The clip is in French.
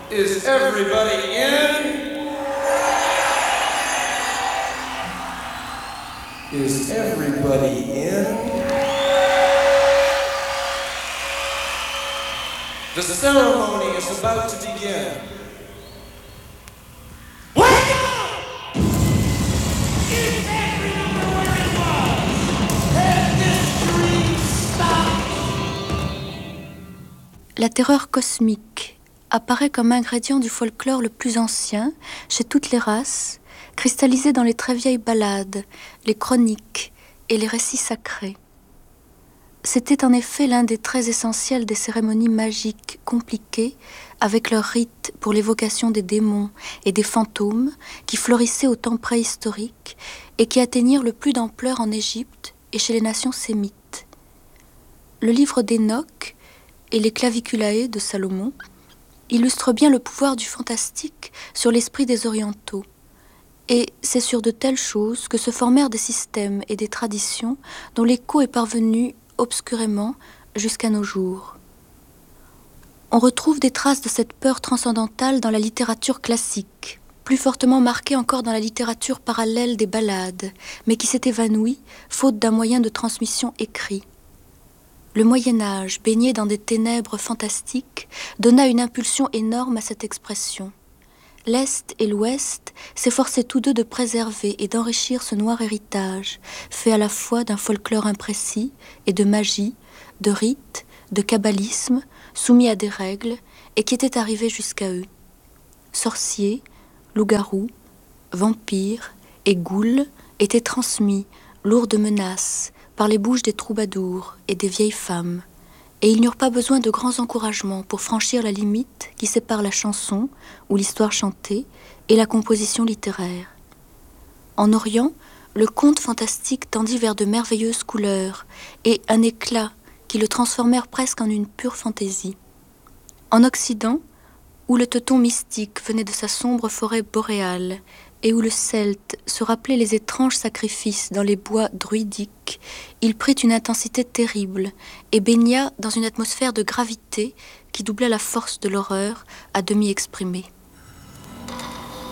Is everybody in? Is everybody in? The ceremony is about to begin. Wake up! Is every number where it was? Has this dream stopped? La terreur cosmique apparaît comme ingrédient du folklore le plus ancien, chez toutes les races, cristallisé dans les très vieilles ballades, les chroniques et les récits sacrés. C'était en effet l'un des traits essentiels des cérémonies magiques compliquées, avec leurs rites pour l'évocation des démons et des fantômes qui florissaient au temps préhistorique et qui atteignirent le plus d'ampleur en Égypte et chez les nations sémites. Le livre d'Enoch et les Claviculae de Salomon illustrent bien le pouvoir du fantastique sur l'esprit des orientaux. Et c'est sur de telles choses que se formèrent des systèmes et des traditions dont l'écho est parvenu obscurément jusqu'à nos jours. On retrouve des traces de cette peur transcendantale dans la littérature classique, plus fortement marquée encore dans la littérature parallèle des ballades, mais qui s'est évanouie faute d'un moyen de transmission écrit. Le Moyen-Âge, baigné dans des ténèbres fantastiques, donna une impulsion énorme à cette expression. L'Est et l'Ouest s'efforçaient tous deux de préserver et d'enrichir ce noir héritage, fait à la fois d'un folklore imprécis et de magie, de rites, de kabbalisme, soumis à des règles, et qui étaient arrivés jusqu'à eux. Sorciers, loups-garous, vampires et ghouls étaient transmis, lourds de menaces, par les bouches des troubadours et des vieilles femmes, et ils n'eurent pas besoin de grands encouragements pour franchir la limite qui sépare la chanson, ou l'histoire chantée, et la composition littéraire. En Orient, le conte fantastique tendit vers de merveilleuses couleurs et un éclat qui le transformèrent presque en une pure fantaisie. En Occident, où le teuton mystique venait de sa sombre forêt boréale et où le Celte se rappelait les étranges sacrifices dans les bois druidiques, il prit une intensité terrible et baigna dans une atmosphère de gravité qui doublait la force de l'horreur à demi exprimée.